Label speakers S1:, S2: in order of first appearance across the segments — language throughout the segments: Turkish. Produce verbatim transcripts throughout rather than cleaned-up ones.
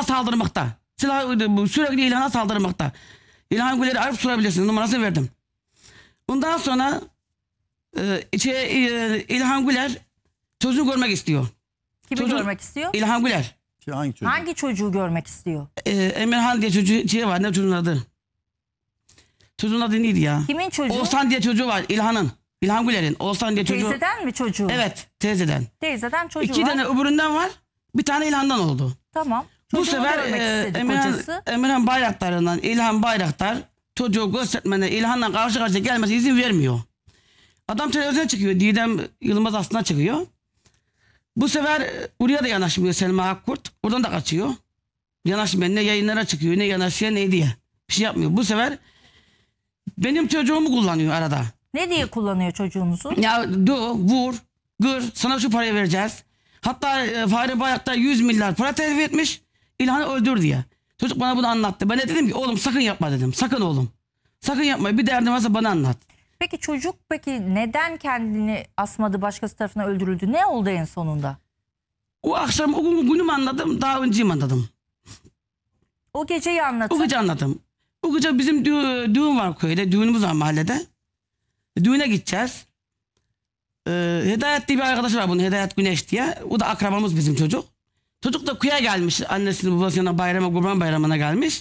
S1: saldırmakta. Silah sürekli İlhan'a saldırmakta. İlhan Güler'i arayıp sorabilirsiniz. Numarasını verdim. Bundan sonra e, şey, e, İlhan Güler çocuğu görmek istiyor.
S2: Kimi
S1: Çocuğu,
S2: görmek istiyor?
S1: İlhan Güler.
S3: Hangi çocuk?
S2: Hangi çocuğu görmek istiyor?
S1: E, Emirhan diye çocuğu şey var. Ne çocuğun adı? Çocuğun adı neydi ya?
S2: Kimin çocuğu?
S1: Oğuzhan diye çocuğu var. İlhan'ın. İlhan Güler'in. Oğuzhan diye çocuğu.
S2: Teyzeden mi çocuğu?
S1: Evet. Teyzeden.
S2: Teyzeden çocuğu
S1: İki
S2: var.
S1: tane öbüründen var. Bir tane İlhan'dan oldu.
S2: Tamam.
S1: Bu
S2: Çocuğunu
S1: sefer
S2: görmek
S1: e,
S2: istedi
S1: Emirhan,
S2: kocası.
S1: Emirhan Bayraktar'ından İlhan Bayraktar çocuğu göstermene İlhan'la karşı karşıya gelmesi izin vermiyor. Adam televizyona çıkıyor. Didem Yılmaz aslında çıkıyor. Bu sefer e, oraya da yanaşmıyor Selma Akkurt. Oradan da kaçıyor. Yanaşmıyor. Ne yayınlara çıkıyor, ne yanaşıyor, ne diye. Bir şey yapmıyor. Bu sefer benim çocuğumu kullanıyor arada.
S2: Ne diye kullanıyor çocuğunuzu?
S1: Ya do, vur, gır, sana şu parayı vereceğiz. Hatta e, Fahri Bayraktar yüz milyar para teklif etmiş. İlhan'ı öldür diye. Çocuk bana bunu anlattı. Ben de dedim ki oğlum sakın yapma dedim. Sakın oğlum. Sakın yapma. Bir derdin varsa bana anlat.
S2: Peki çocuk peki neden kendini asmadı, başkası tarafından öldürüldü? Ne oldu en sonunda?
S1: O akşam o gün günümü anladım. Daha önceyim anladım.
S2: O geceyi anlatın.
S1: O gece anladım. O gece bizim dü düğün var köyde. Düğünümüz var mahallede. Düğüne gideceğiz. Ee, Hedayet diye bir arkadaş var bunun. Hedayet Güneş diye. O da akrabamız bizim çocuk. Çocuk da köye gelmiş. Annesinin babasının bayrama, kurban bayramına gelmiş.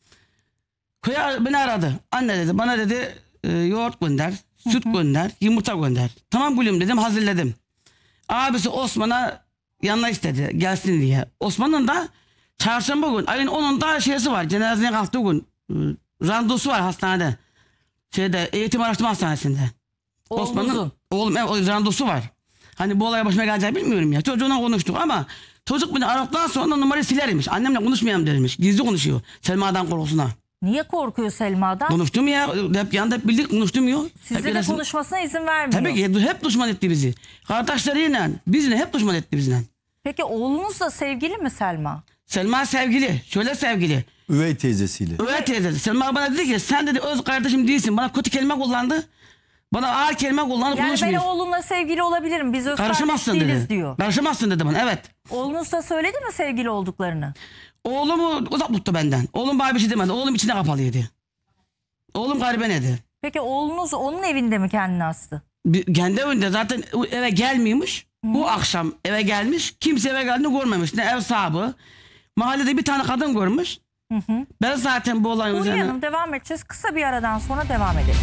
S1: Köye beni aradı. Anne dedi bana dedi e, yoğurt gönder, süt gönder, yumurta gönder. Tamam gülüm dedim, hazırladım. Abisi Osman'a yanına istedi gelsin diye. Osman'ın da çarşamba gün ayın onunda şeysi var. Cenazeye kalktığı gün e, randevusu var hastanede. Şeyde eğitim araştırma hastanesinde. Osman'ın oğlum evet, o randevusu var. Hani bu olaya başıma geleceğini bilmiyorum ya. Çocuğuna konuştuk ama çocuk beni aradıktan sonra numarayı silermiş. Annemle konuşmayalım dermiş. Gizli konuşuyor. Selma'dan korkusuna.
S2: Niye korkuyor Selma'dan?
S1: Konuştum ya. Hep yanında hep bildik konuştum ya.
S2: Sizle
S1: hep
S2: de
S1: resim...
S2: konuşmasına izin vermiyor.
S1: Tabii ki hep düşman etti bizi. Kardeşleriyle bizle hep düşman etti bizden.
S2: Peki oğlunuzla sevgili mi Selma?
S1: Selma sevgili. Şöyle sevgili.
S3: Üvey teyzesiyle.
S1: Üvey teyze. Selma bana dedi ki sen dedi öz kardeşim değilsin. Bana kötü kelime kullandı. Bana ağır kelime kullandı,
S2: Yani
S1: konuşmuyor.
S2: ben oğlumla sevgili olabilirim. Biz öz kardeş
S1: Karışamazsın
S2: değiliz
S1: dedi.
S2: diyor.
S1: Karışamazsın dedi bana, evet.
S2: Oğlunuz da söyledi mi sevgili olduklarını?
S1: Oğlumu uzak tuttu benden. Oğlum bana bir şey demedi. Oğlum içine kapalıydı. Oğlum gariben dedi.
S2: Peki oğlunuz onun evinde mi kendini astı?
S1: Bir- Kendi evinde zaten eve gelmiyormuş.
S2: Hı.
S1: Bu akşam eve gelmiş. Kimse eve geldiğini görmemiş. Ne ev sahibi. Mahallede bir tane kadın görmüş.
S2: Hı hı.
S1: Ben zaten bu olayın
S2: Huriye
S1: üzerine...
S2: Hanım devam edeceğiz. Kısa bir aradan sonra devam edelim.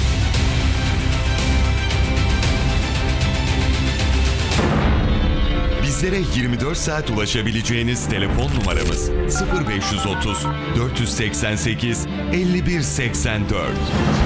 S4: Bizlere yirmi dört saat ulaşabileceğiniz telefon numaramız sıfır beş otuz dört seksen sekiz elli bir seksen dört.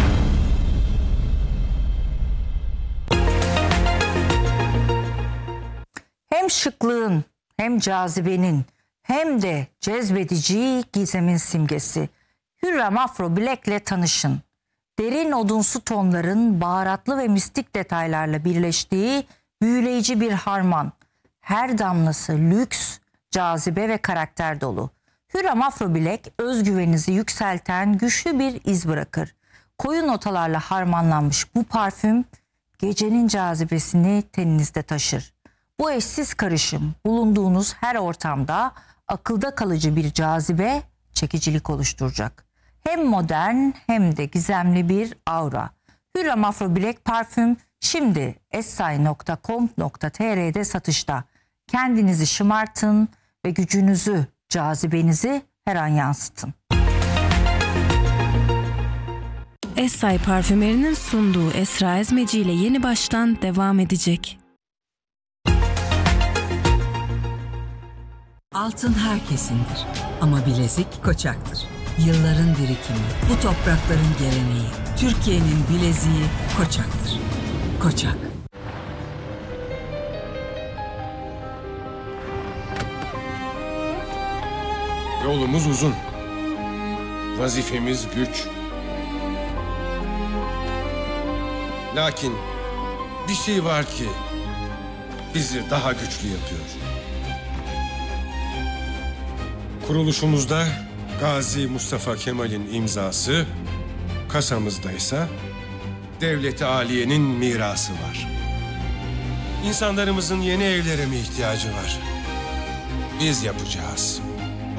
S2: Hem şıklığın, hem cazibenin, hem de cezbedici gizemin simgesi. Hürrem Afro Black'le tanışın. Derin odunsu tonların baharatlı ve mistik detaylarla birleştiği büyüleyici bir harman. Her damlası lüks, cazibe ve karakter dolu. Hürrem Afro Black özgüveninizi yükselten güçlü bir iz bırakır. Koyu notalarla harmanlanmış bu parfüm gecenin cazibesini teninizde taşır. Bu eşsiz karışım bulunduğunuz her ortamda akılda kalıcı bir cazibe, çekicilik oluşturacak. Hem modern hem de gizemli bir aura. Hürrem Afro Black parfüm şimdi essay nokta com nokta tr'de satışta. Kendinizi şımartın ve gücünüzü, cazibenizi her an yansıtın.
S5: Essay parfümerinin sunduğu Esra Ezmeci ile yeni baştan devam edecek.
S6: Altın herkesindir ama bilezik Koçak'tır. Yılların birikimi, bu toprakların geleneği, Türkiye'nin bileziği Koçak'tır. Koçak.
S7: Yolumuz uzun. Vazifemiz güç. Lakin bir şey var ki bizi daha güçlü yapıyor. Kuruluşumuzda Gazi Mustafa Kemal'in imzası, kasamızda ise Devlet-i Aliye'nin mirası var. İnsanlarımızın yeni evlere mi ihtiyacı var? Biz yapacağız.